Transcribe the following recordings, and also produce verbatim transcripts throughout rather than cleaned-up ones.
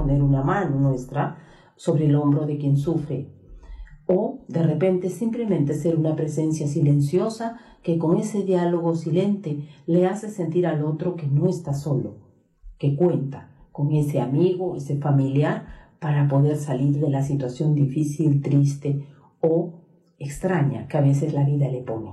poner una mano nuestra sobre el hombro de quien sufre. O de repente simplemente ser una presencia silenciosa que con ese diálogo silente le hace sentir al otro que no está solo, que cuenta con ese amigo, ese familiar, para poder salir de la situación difícil, triste o extraña que a veces la vida le pone.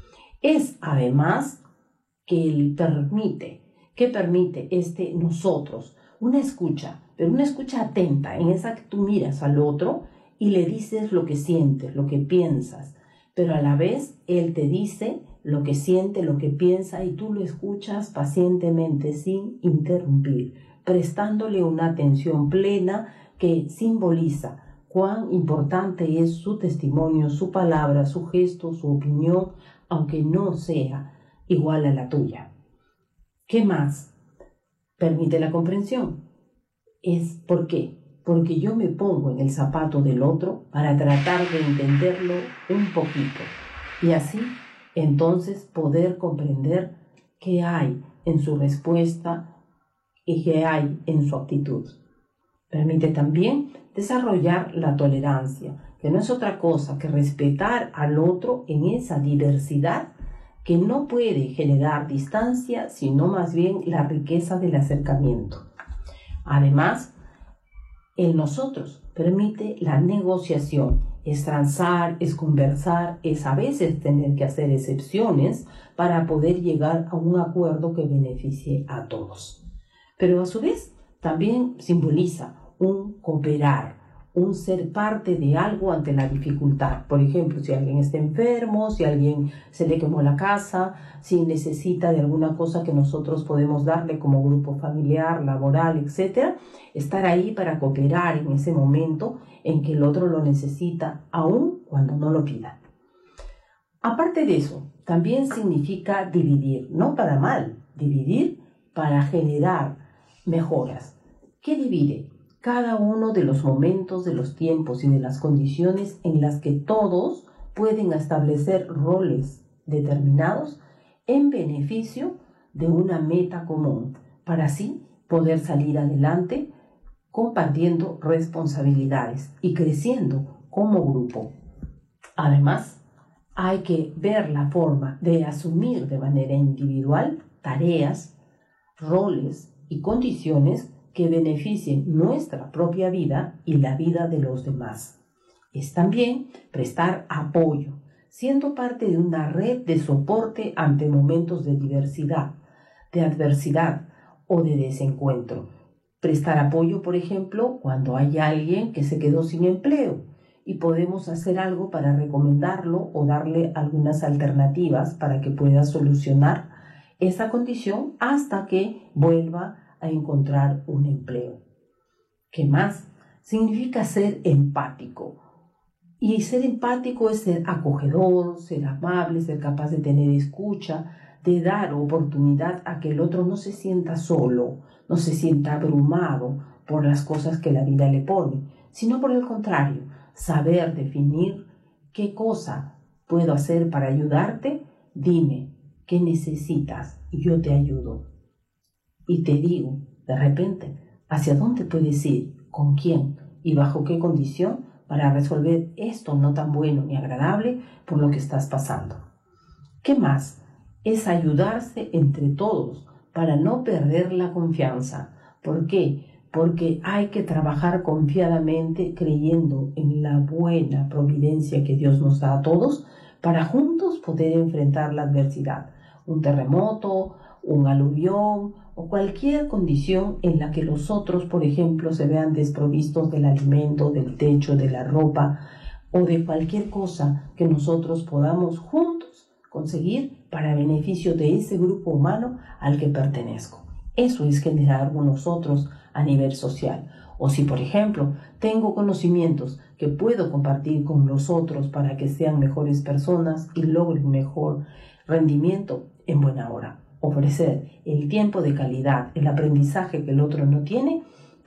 Es además que él permite, que permite este nosotros, una escucha, pero una escucha atenta, en esa que tú miras al otro y le dices lo que sientes, lo que piensas, pero a la vez él te dice lo que siente, lo que piensa y tú lo escuchas pacientemente sin interrumpir, prestándole una atención plena que simboliza cuán importante es su testimonio, su palabra, su gesto, su opinión, aunque no sea igual a la tuya. ¿Qué más permite la comprensión? Es ¿por qué? Porque yo me pongo en el zapato del otro para tratar de entenderlo un poquito y así entonces poder comprender qué hay en su respuesta y qué hay en su actitud. Permite también desarrollar la tolerancia, que no es otra cosa que respetar al otro en esa diversidad que no puede generar distancia, sino más bien la riqueza del acercamiento. Además, el nosotros permite la negociación, es transar, es conversar, es a veces tener que hacer excepciones para poder llegar a un acuerdo que beneficie a todos. Pero a su vez también simboliza un cooperar, un ser parte de algo ante la dificultad. Por ejemplo, si alguien está enfermo, si alguien se le quemó la casa, si necesita de alguna cosa que nosotros podemos darle como grupo familiar, laboral, etcétera, estar ahí para cooperar en ese momento en que el otro lo necesita, aun cuando no lo pida. Aparte de eso, también significa dividir, no para mal, dividir para generar mejoras. ¿Qué divide? Cada uno de los momentos, de los tiempos y de las condiciones en las que todos pueden establecer roles determinados en beneficio de una meta común, para así poder salir adelante compartiendo responsabilidades y creciendo como grupo. Además, hay que ver la forma de asumir de manera individual tareas, roles y condiciones que beneficien nuestra propia vida y la vida de los demás. Es también prestar apoyo, siendo parte de una red de soporte ante momentos de diversidad, de adversidad o de desencuentro. Prestar apoyo, por ejemplo, cuando hay alguien que se quedó sin empleo y podemos hacer algo para recomendarlo o darle algunas alternativas para que pueda solucionar esa condición hasta que vuelva a encontrar un empleo. ¿Qué más? Significa ser empático. Y ser empático es ser acogedor, ser amable, ser capaz de tener escucha, de dar oportunidad a que el otro no se sienta solo, no se sienta abrumado por las cosas que la vida le pone, sino por el contrario, saber definir qué cosa puedo hacer para ayudarte. Dime, ¿qué necesitas? Y yo te ayudo. Y te digo, de repente, hacia dónde puedes ir, con quién y bajo qué condición para resolver esto no tan bueno ni agradable por lo que estás pasando. ¿Qué más? Es ayudarse entre todos para no perder la confianza. ¿Por qué? Porque hay que trabajar confiadamente creyendo en la buena providencia que Dios nos da a todos para juntos poder enfrentar la adversidad. Un terremoto, un aluvión o cualquier condición en la que los otros, por ejemplo, se vean desprovistos del alimento, del techo, de la ropa o de cualquier cosa que nosotros podamos juntos conseguir para beneficio de ese grupo humano al que pertenezco. Eso es generar nosotros a nivel social. O si, por ejemplo, tengo conocimientos que puedo compartir con los otros para que sean mejores personas y logren mejor rendimiento, en buena hora. Ofrecer el tiempo de calidad, el aprendizaje que el otro no tiene,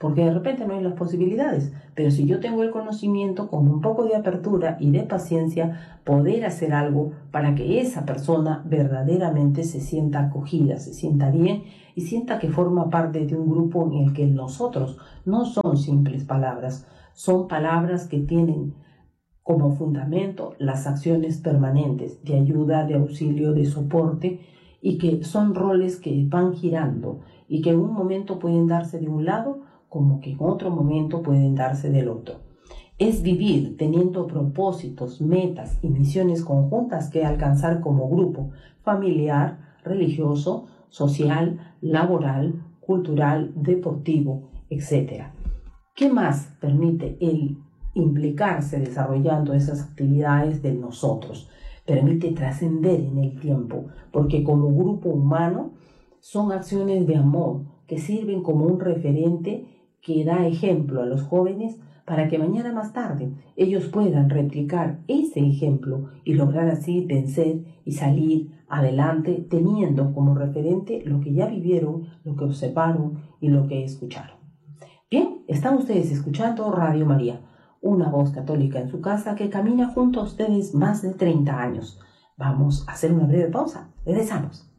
porque de repente no hay las posibilidades, pero si yo tengo el conocimiento, con un poco de apertura y de paciencia, poder hacer algo para que esa persona verdaderamente se sienta acogida, se sienta bien y sienta que forma parte de un grupo en el que nosotros no son simples palabras, son palabras que tienen como fundamento las acciones permanentes de ayuda, de auxilio, de soporte, y que son roles que van girando y que en un momento pueden darse de un lado como que en otro momento pueden darse del otro. Es vivir teniendo propósitos, metas y misiones conjuntas que alcanzar como grupo familiar, religioso, social, laboral, cultural, deportivo, etcétera. ¿Qué más permite el implicarse desarrollando esas actividades de nosotros? Permite trascender en el tiempo, porque como grupo humano son acciones de amor que sirven como un referente que da ejemplo a los jóvenes para que mañana más tarde ellos puedan replicar ese ejemplo y lograr así vencer y salir adelante teniendo como referente lo que ya vivieron, lo que observaron y lo que escucharon. Bien, están ustedes escuchando Radio María, una voz católica en su casa que camina junto a ustedes más de treinta años. Vamos a hacer una breve pausa. Regresamos.